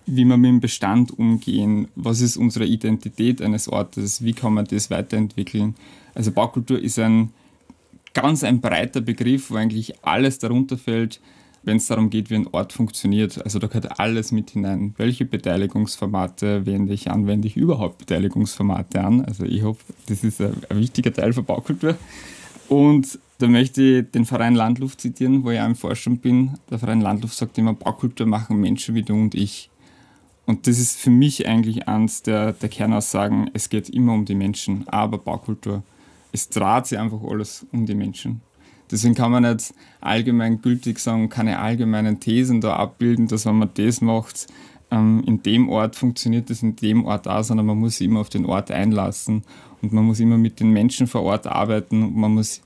wie wir mit dem Bestand umgehen, was ist unsere Identität eines Ortes, wie kann man das weiterentwickeln. Also Baukultur ist ein breiter Begriff, wo eigentlich alles darunter fällt, wenn es darum geht, wie ein Ort funktioniert. Also da gehört alles mit hinein. Welche Beteiligungsformate wende ich an? Wende ich überhaupt Beteiligungsformate an? Also ich hoffe, das ist ein wichtiger Teil von Baukultur. Und da möchte ich den Verein Landluft zitieren, wo ich auch im Vorstand bin. Der Verein Landluft sagt immer, Baukultur machen Menschen wie du und ich. Und das ist für mich eigentlich eines der Kernaussagen. Es geht immer um die Menschen, aber Baukultur, es dreht sich einfach alles um die Menschen. Deswegen kann man nicht allgemein gültig sagen, keine allgemeinen Thesen da abbilden, dass wenn man das macht, in dem Ort funktioniert das in dem Ort auch, sondern man muss sich immer auf den Ort einlassen und man muss immer mit den Menschen vor Ort arbeiten und man muss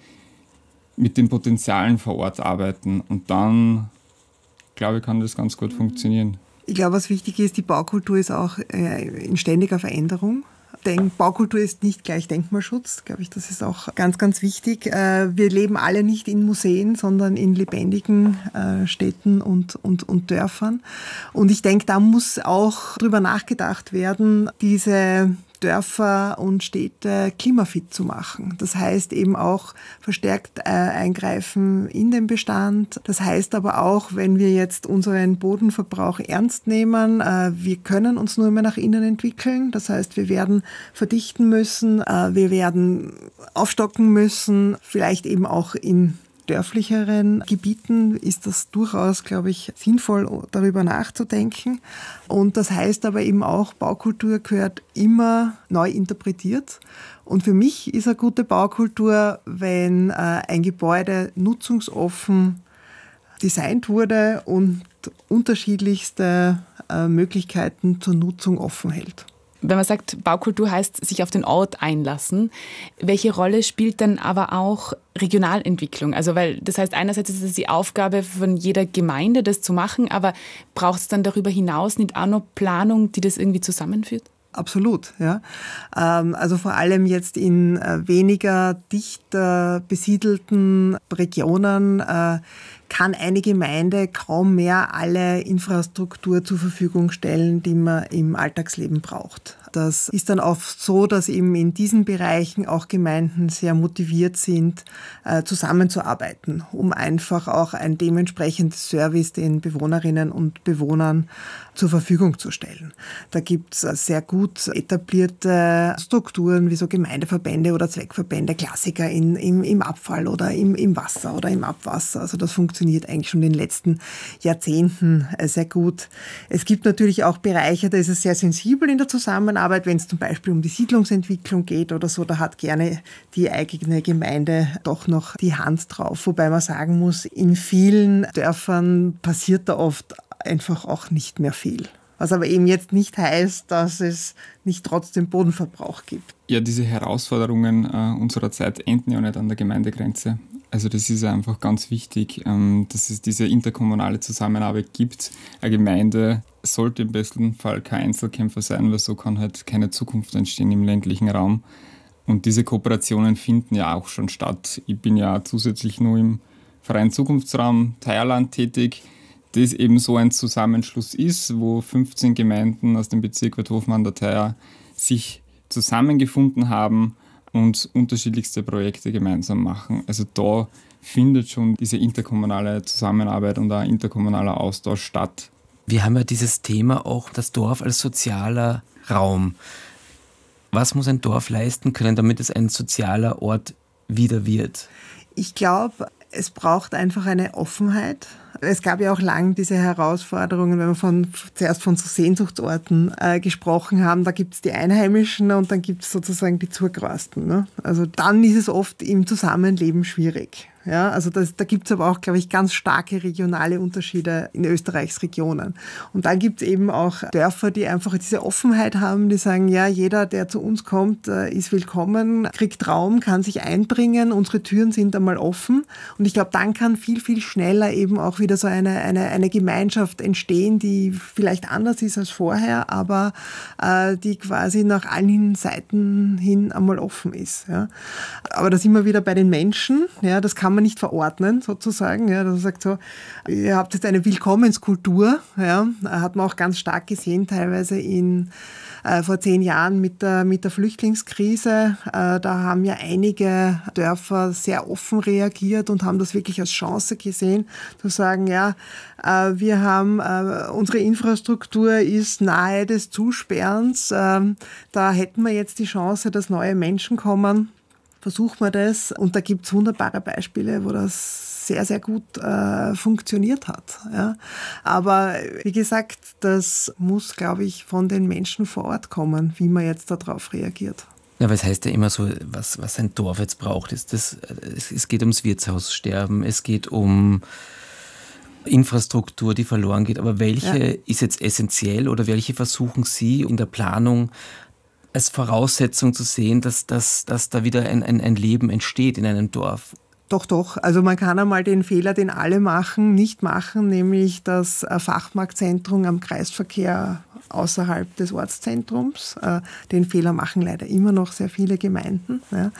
mit den Potenzialen vor Ort arbeiten und dann, glaube ich, kann das ganz gut funktionieren. Ich glaube, was wichtig ist, die Baukultur ist auch in ständiger Veränderung. Baukultur ist nicht gleich Denkmalschutz, glaube ich, das ist auch ganz, ganz wichtig. Wir leben alle nicht in Museen, sondern in lebendigen Städten und Dörfern. Und ich denke, da muss auch drüber nachgedacht werden, diese Dörfer und Städte klimafit zu machen. Das heißt eben auch verstärkt eingreifen in den Bestand. Das heißt aber auch, wenn wir jetzt unseren Bodenverbrauch ernst nehmen, wir können uns nur mehr nach innen entwickeln. Das heißt, wir werden verdichten müssen, wir werden aufstocken müssen, vielleicht eben auch in dörflicheren Gebieten ist das durchaus, glaube ich, sinnvoll, darüber nachzudenken. Und das heißt aber eben auch, Baukultur gehört immer neu interpretiert. Und für mich ist eine gute Baukultur, wenn ein Gebäude nutzungsoffen designt wurde und unterschiedlichste Möglichkeiten zur Nutzung offen hält. Wenn man sagt, Baukultur heißt sich auf den Ort einlassen, welche Rolle spielt dann aber auch Regionalentwicklung? Also weil das heißt, einerseits ist es die Aufgabe von jeder Gemeinde, das zu machen, aber braucht es dann darüber hinaus nicht auch noch Planung, die das irgendwie zusammenführt? Absolut, ja. Also vor allem jetzt in weniger dicht besiedelten Regionen kann eine Gemeinde kaum mehr alle Infrastruktur zur Verfügung stellen, die man im Alltagsleben braucht. Das ist dann oft so, dass eben in diesen Bereichen auch Gemeinden sehr motiviert sind, zusammenzuarbeiten, um einfach auch ein dementsprechendes Service den Bewohnerinnen und Bewohnern zur Verfügung zu stellen. Da gibt es sehr gut etablierte Strukturen wie so Gemeindeverbände oder Zweckverbände, Klassiker im Abfall oder im Wasser oder im Abwasser. Also das funktioniert eigentlich schon in den letzten Jahrzehnten sehr gut. Es gibt natürlich auch Bereiche, da ist es sehr sensibel in der Zusammenarbeit, wenn es zum Beispiel um die Siedlungsentwicklung geht oder so, da hat gerne die eigene Gemeinde doch noch die Hand drauf. Wobei man sagen muss, in vielen Dörfern passiert da oft einfach auch nicht mehr viel. Was aber eben jetzt nicht heißt, dass es nicht trotzdem Bodenverbrauch gibt. Ja, diese Herausforderungen unserer Zeit enden ja nicht an der Gemeindegrenze. Also das ist einfach ganz wichtig, dass es diese interkommunale Zusammenarbeit gibt. Eine Gemeinde sollte im besten Fall kein Einzelkämpfer sein, weil so kann halt keine Zukunft entstehen im ländlichen Raum. Und diese Kooperationen finden ja auch schon statt. Ich bin ja zusätzlich nur im Verein Zukunftsraum Teierland tätig, das eben so ein Zusammenschluss ist, wo 15 Gemeinden aus dem Bezirk Werthofen an der Theier sich zusammengefunden haben und unterschiedlichste Projekte gemeinsam machen. Also da findet schon diese interkommunale Zusammenarbeit und ein interkommunaler Austausch statt. Wir haben ja dieses Thema auch, das Dorf als sozialer Raum. Was muss ein Dorf leisten können, damit es ein sozialer Ort wieder wird? Ich glaube, es braucht einfach eine Offenheit. Es gab ja auch lang diese Herausforderungen, wenn wir zuerst von so Sehnsuchtsorten gesprochen haben. Da gibt es die Einheimischen und dann gibt es sozusagen die Zugereisten. Ne? Also dann ist es oft im Zusammenleben schwierig. Ja, also da gibt es aber auch, glaube ich, ganz starke regionale Unterschiede in Österreichs Regionen. Und dann gibt es eben auch Dörfer, die einfach diese Offenheit haben, die sagen, ja, jeder, der zu uns kommt, ist willkommen, kriegt Raum, kann sich einbringen, unsere Türen sind einmal offen. Und ich glaube, dann kann viel, viel schneller eben auch wieder so eine Gemeinschaft entstehen, die vielleicht anders ist als vorher, aber die quasi nach allen Seiten hin einmal offen ist. Ja. Aber da sind wir wieder bei den Menschen. Ja, das kann kann man nicht verordnen sozusagen. Ja, dass man sagt so, ihr habt jetzt eine Willkommenskultur. Ja, hat man auch ganz stark gesehen teilweise vor 10 Jahren mit der Flüchtlingskrise. Da haben ja einige Dörfer sehr offen reagiert und haben das wirklich als Chance gesehen, zu sagen, ja, wir haben, unsere Infrastruktur ist nahe des Zusperrens. Da hätten wir jetzt die Chance, dass neue Menschen kommen. Versuchen wir das. Und da gibt es wunderbare Beispiele, wo das sehr, sehr gut funktioniert hat. Ja. Aber wie gesagt, das muss, glaube ich, von den Menschen vor Ort kommen, wie man jetzt darauf reagiert. Ja, aber es heißt ja immer so, was ein Dorf jetzt braucht. Es geht ums Wirtshaussterben, es geht um Infrastruktur, die verloren geht. Aber welche ist jetzt essentiell oder welche versuchen Sie in der Planung als Voraussetzung zu sehen, dass da wieder ein Leben entsteht in einem Dorf? Doch. Also man kann einmal den Fehler, den alle nicht machen, nämlich das Fachmarktzentrum am Kreisverkehr außerhalb des Ortszentrums. Den Fehler machen leider immer noch sehr viele Gemeinden. Ja.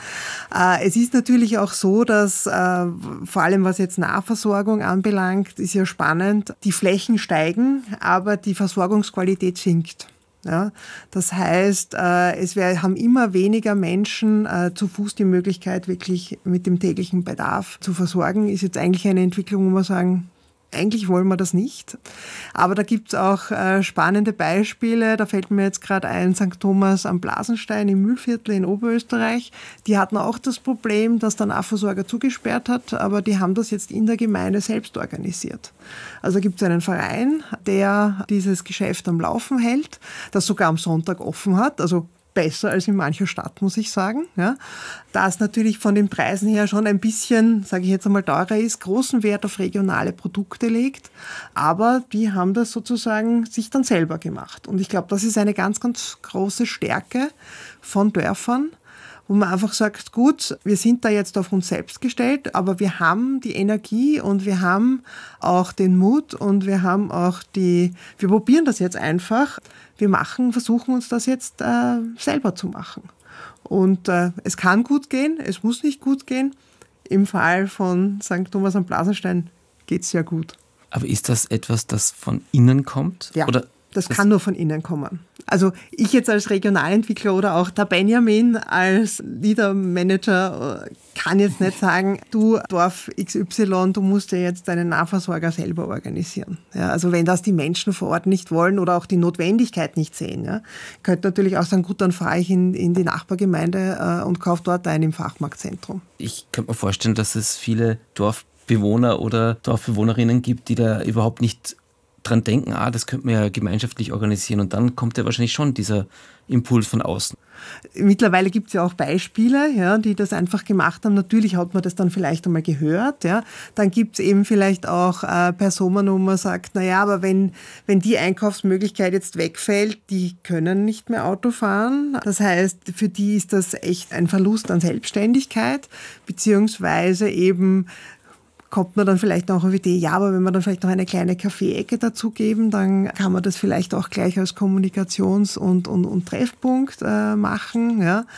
Es ist natürlich auch so, dass vor allem was jetzt Nahversorgung anbelangt, ist ja spannend, die Flächen steigen, aber die Versorgungsqualität sinkt. Ja, das heißt, haben immer weniger Menschen zu Fuß die Möglichkeit, wirklich mit dem täglichen Bedarf zu versorgen. Ist jetzt eigentlich eine Entwicklung, wo wir sagen, eigentlich wollen wir das nicht. Aber da gibt es auch spannende Beispiele. Da fällt mir jetzt gerade ein, St. Thomas am Blasenstein im Mühlviertel in Oberösterreich. Die hatten auch das Problem, dass der Nahversorger zugesperrt hat, aber die haben das jetzt in der Gemeinde selbst organisiert. Also gibt es einen Verein, der dieses Geschäft am Laufen hält, das sogar am Sonntag offen hat, also besser als in mancher Stadt, muss ich sagen. Ja. Da es natürlich von den Preisen her schon ein bisschen, sage ich jetzt einmal, teurer ist, großen Wert auf regionale Produkte legt, aber die haben das sozusagen sich dann selber gemacht. Und ich glaube, das ist eine ganz, ganz große Stärke von Dörfern, wo man einfach sagt, gut, wir sind da jetzt auf uns selbst gestellt, aber wir haben die Energie und wir haben auch den Mut und wir haben auch wir probieren das jetzt einfach. Wir versuchen uns das jetzt selber zu machen. Und es kann gut gehen, es muss nicht gut gehen. Im Fall von St. Thomas am Blasenstein geht es sehr gut. Aber ist das etwas, das von innen kommt? Ja. Oder das kann nur von innen kommen. Also ich jetzt als Regionalentwickler oder auch der Benjamin als Leader-Manager kann jetzt nicht sagen, du Dorf XY, du musst dir jetzt deinen Nahversorger selber organisieren. Ja, also wenn das die Menschen vor Ort nicht wollen oder auch die Notwendigkeit nicht sehen, ja, könnte natürlich auch sagen, gut, dann fahre ich in die Nachbargemeinde und kaufe dort ein im Fachmarktzentrum. Ich könnte mir vorstellen, dass es viele Dorfbewohner oder Dorfbewohnerinnen gibt, die da überhaupt nicht dran denken, das könnte man ja gemeinschaftlich organisieren, und dann kommt ja wahrscheinlich schon dieser Impuls von außen. Mittlerweile gibt es ja auch Beispiele, ja, die das einfach gemacht haben. Natürlich hat man das dann vielleicht einmal gehört. Ja. Dann gibt es eben vielleicht auch Personen, wo man sagt, naja, aber wenn die Einkaufsmöglichkeit jetzt wegfällt, die können nicht mehr Auto fahren. Das heißt, für die ist das echt ein Verlust an Selbstständigkeit, beziehungsweise eben kommt man dann vielleicht noch auf die Idee, ja, aber wenn wir dann vielleicht noch eine kleine Kaffee-Ecke dazugeben, dann kann man das vielleicht auch gleich als Kommunikations- und Treffpunkt machen.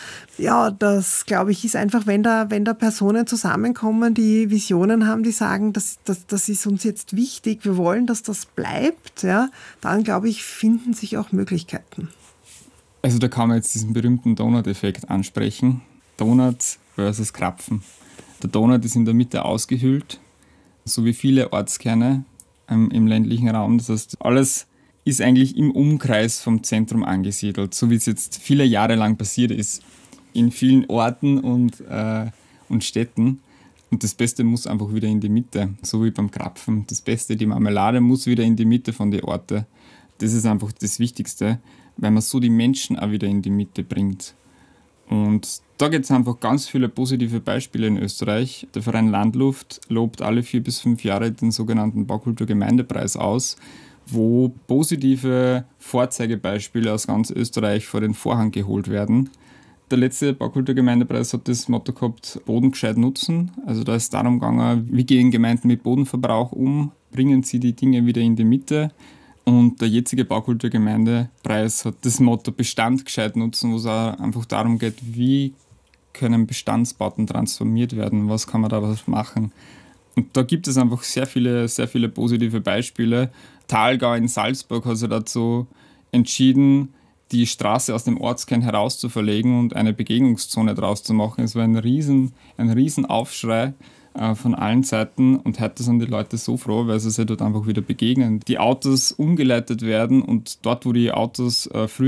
Ja, das, glaube ich, ist einfach, wenn da Personen zusammenkommen, die Visionen haben, die sagen, das ist uns jetzt wichtig, wir wollen, dass das bleibt, ja, dann, glaube ich, finden sich auch Möglichkeiten. Also da kann man jetzt diesen berühmten Donut-Effekt ansprechen. Donut versus Krapfen. Der Donut ist in der Mitte ausgehöhlt, so wie viele Ortskerne im ländlichen Raum. Das heißt, alles ist eigentlich im Umkreis vom Zentrum angesiedelt, so wie es jetzt viele Jahre lang passiert ist in vielen Orten und Städten. Und das Beste muss einfach wieder in die Mitte, so wie beim Krapfen. Das Beste, die Marmelade, muss wieder in die Mitte von den Orten. Das ist einfach das Wichtigste, weil man so die Menschen auch wieder in die Mitte bringt. Und da gibt es einfach ganz viele positive Beispiele in Österreich. Der Verein Landluft lobt alle 4 bis 5 Jahre den sogenannten Baukultur-Gemeindepreis aus, wo positive Vorzeigebeispiele aus ganz Österreich vor den Vorhang geholt werden. Der letzte Baukultur-Gemeindepreis hat das Motto gehabt, Boden gescheit nutzen. Also da ist darum gegangen, wie gehen Gemeinden mit Bodenverbrauch um, bringen sie die Dinge wieder in die Mitte. Und der jetzige Baukultur-Gemeindepreis hat das Motto Bestand gescheit nutzen, wo es auch einfach darum geht, wie können Bestandsbauten transformiert werden, was kann man da was machen. Und da gibt es einfach sehr viele positive Beispiele. Thalgau in Salzburg hat sich dazu entschieden, die Straße aus dem Ortskern herauszuverlegen und eine Begegnungszone draus zu machen. Es war ein riesen Aufschrei von allen Seiten und heute sind die Leute so froh, weil sie sich dort einfach wieder begegnen. Die Autos umgeleitet werden und dort, wo die Autos früher